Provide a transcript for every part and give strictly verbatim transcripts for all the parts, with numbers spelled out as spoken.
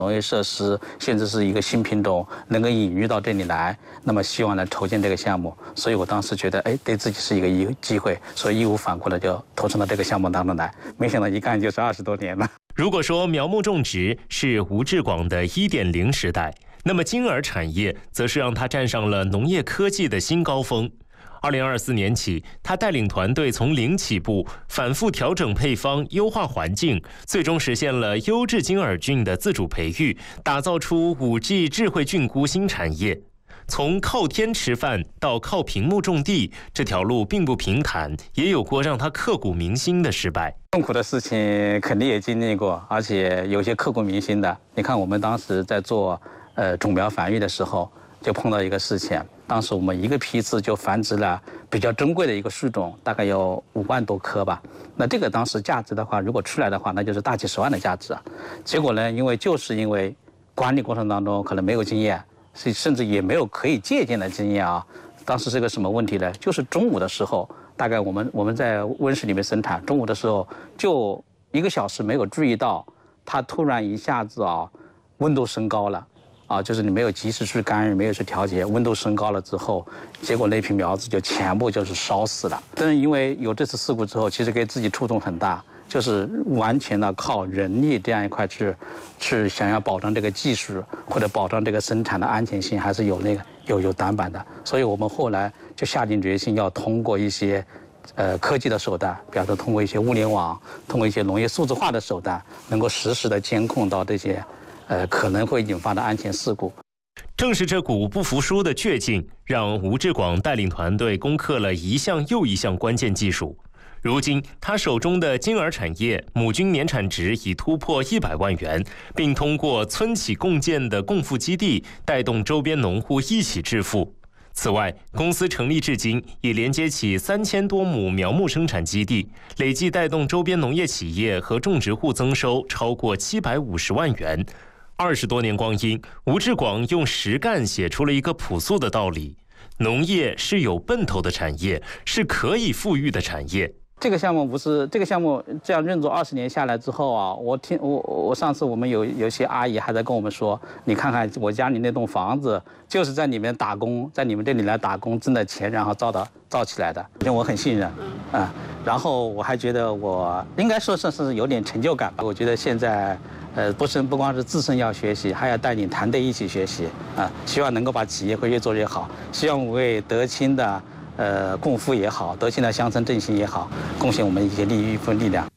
农业设施，甚至是一个新品种能够引入到这里来，那么希望来筹建这个项目。所以我当时觉得，哎，对自己是一个一机会，所以义无反顾的就投身到这个项目当中来。没想到一干就是二十多年了。 如果说苗木种植是吴志广的 一点零 时代，那么金耳产业则是让他站上了农业科技的新高峰。二零二四年起，他带领团队从零起步，反复调整配方，优化环境，最终实现了优质金耳菌的自主培育，打造出 五 G 智慧菌菇新产业。从靠天吃饭到靠屏幕种地，这条路并不平坦，也有过让他刻骨铭心的失败。 痛苦的事情肯定也经历过，而且有些刻骨铭心的。你看，我们当时在做呃种苗繁育的时候，就碰到一个事情。当时我们一个批次就繁殖了比较珍贵的一个树种，大概有五万多棵吧。那这个当时价值的话，如果出来的话，那就是大几十万的价值。结果呢，因为就是因为管理过程当中可能没有经验，甚至也没有可以借鉴的经验啊。当时是个什么问题呢？就是中午的时候，大概我们我们在温室里面生产，中午的时候就一个小时没有注意到，它突然一下子啊温度升高了。啊，就是你没有及时去干预，没有去调节，温度升高了之后，结果那批苗子就全部就是烧死了。但是因为有这次事故之后，其实给自己触动很大，就是完全的靠人力这样一块去，去想要保障这个技术或者保障这个生产的安全性，还是有那个有有短板的。所以我们后来就下定决心要通过一些，呃科技的手段，比方说通过一些物联网，通过一些农业数字化的手段，能够实时的监控到这些。呃，可能会引发的安全事故。 正是这股不服输的倔劲，让吴志广带领团队攻克了一项又一项关键技术。如今，他手中的金耳产业母菌年产值已突破一百万元，并通过村企共建的共富基地，带动周边农户一起致富。此外，公司成立至今已连接起三千多亩苗木生产基地，累计带动周边农业企业和种植户增收超过七百五十万元。二十多年光阴，吴志广用实干写出了一个朴素的道理：农业是有奔头的产业，是可以富裕的产业。 这个项目不是这个项目这样运作二十年下来之后啊，我听我我上次我们有有些阿姨还在跟我们说，你看看我家里那栋房子，就是在你们打工，在你们这里来打工挣的钱，然后造的造起来的，因为我很信任啊、嗯。然后我还觉得我应该说是是有点成就感吧。我觉得现在呃不是不光是自身要学习，还要带领团队一起学习啊、嗯，希望能够把企业会越做越好，希望为德清的。呃，共富也好，德清的乡村振兴也好，贡献我们一些力一份力量。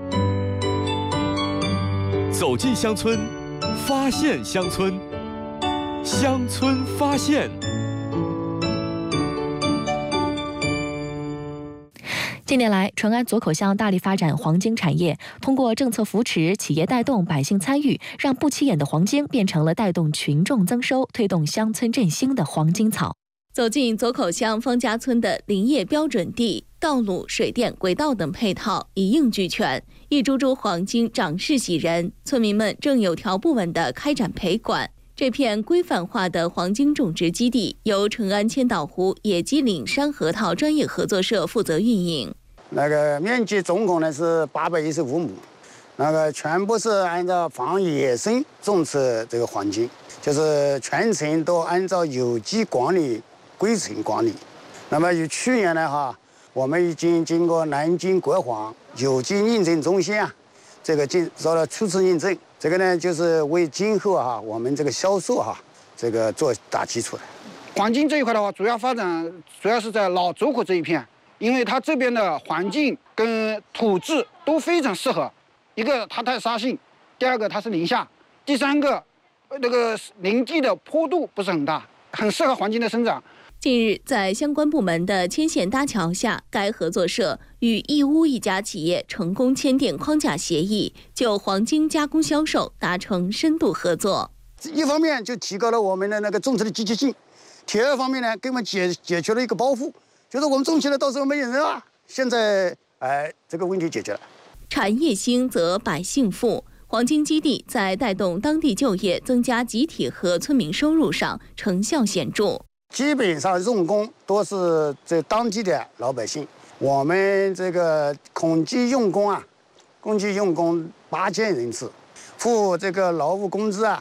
走进乡村，发现乡村，乡村发现。 近年来，淳安左口乡大力发展黄金产业，通过政策扶持、企业带动、百姓参与，让不起眼的黄金变成了带动群众增收、推动乡村振兴的黄金草。 走进左口乡方家村的林业标准地，道路、水电、轨道等配套一应俱全，一株株黄金长势喜人。村民们正有条不紊地开展培管。这片规范化的黄金种植基地由成安千岛湖野鸡岭山核桃专业合作社负责运营。 那个面积总共呢是八百一十五亩，那个全部是按照防野生种植这个黄金，就是全程都按照有机管理。规程管理，那么于去年呢哈，我们已经经过南京国黄有机认证中心啊，这个进做了初次认证，这个呢就是为今后哈我们这个销售哈这个做打基础的。 黄金这一块的话，主要发展主要是在老左口这一片，因为它这边的环境跟土质都非常适合，一个它带沙性，第二个它是林下，第三个那个林地的坡度不是很大，很适合黄金的生长。 近日，在相关部门的牵线搭桥下，该合作社与义乌一家企业成功签订框架协议，就黄金加工销售达成深度合作。 一方面就提高了我们的那个种植的积极性，第二方面呢，给我们解解决了一个包袱，就是我们种起来到时候没人啊。现在哎，这个问题解决了。 产业兴则百姓富。黄金基地在带动当地就业、增加集体和村民收入上成效显著。 基本上用工都是这当地的老百姓，我们这个统计用工啊，共计用工八千人次， 付这个劳务工资啊，